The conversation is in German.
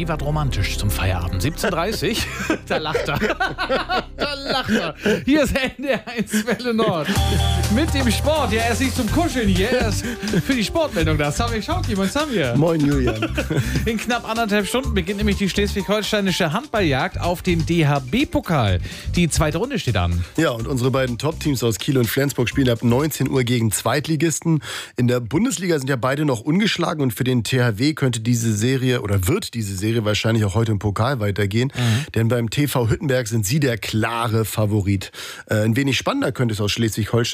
wie was romantisch zum Feierabend. 17:30 Uhr, da lacht er. Da lacht er. Hier ist NDR1 Welle Nord. Mit dem Sport. Ja, er ist nicht zum Kuscheln hier, er ist für die Sportmeldung da. Samir Schauki, moin Samir. Moin Julian. In knapp 1,5 Stunden beginnt nämlich die schleswig-holsteinische Handballjagd auf den DHB-Pokal. Die zweite Runde steht an. Ja, und unsere beiden Top-Teams aus Kiel und Flensburg spielen ab 19 Uhr gegen Zweitligisten. In der Bundesliga sind ja beide noch ungeschlagen und für den THW könnte diese Serie oder wird diese Serie wahrscheinlich auch heute im Pokal weitergehen. Denn beim TV Hüttenberg sind sie der klare Favorit. Ein wenig spannender könnte es aus Schleswig-Holstein